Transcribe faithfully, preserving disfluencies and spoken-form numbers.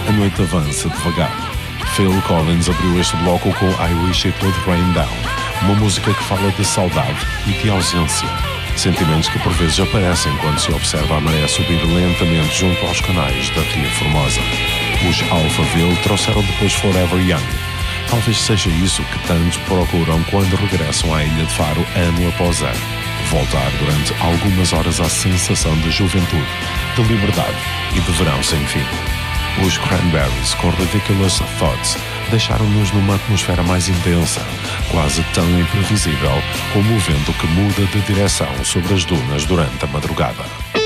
a noite avança devagar. Phil Collins abriu este bloco com I Wish It Would Rain Down, uma música que fala de saudade e de ausência. Sentimentos que por vezes aparecem quando se observa a maré subir lentamente junto aos canais da Ria Formosa. Os Alphaville trouxeram depois Forever Young. Talvez seja isso que tantos procuram quando regressam à Ilha de Faro ano após ano. Voltar durante algumas horas à sensação de juventude, de liberdade e de verão sem fim. Os Cranberries, com Ridiculous Thoughts, deixaram-nos numa atmosfera mais intensa, quase tão imprevisível como o vento que muda de direção sobre as dunas durante a madrugada.